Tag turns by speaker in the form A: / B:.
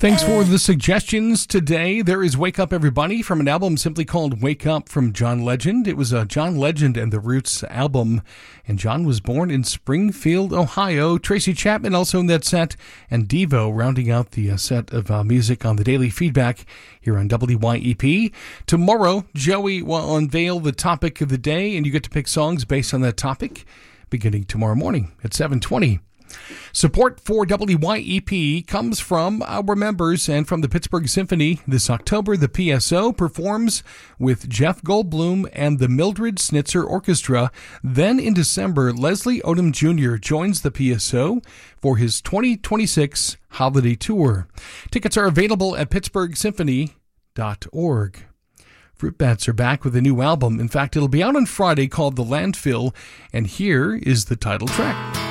A: Thanks for the suggestions today. There is Wake Up Everybody from an album simply called Wake Up from John Legend. It was a John Legend and the Roots album, and John was born in Springfield, Ohio. Tracy Chapman also in that set, and Devo rounding out the set of music on the Daily Feedback here on WYEP. Tomorrow, Joey will unveil the topic of the day, and you get to pick songs based on that topic beginning tomorrow morning at 7:20. Support for WYEP comes from our members and from the Pittsburgh Symphony. This October, the PSO performs with Jeff Goldblum and the Mildred Snitzer Orchestra. Then in December, Leslie Odom Jr. joins the PSO for his 2026 holiday tour. Tickets are available at pittsburghsymphony.org. Fruit Bats are back with a new album. In fact, it'll be out on Friday called The Landfill, and here is the title track.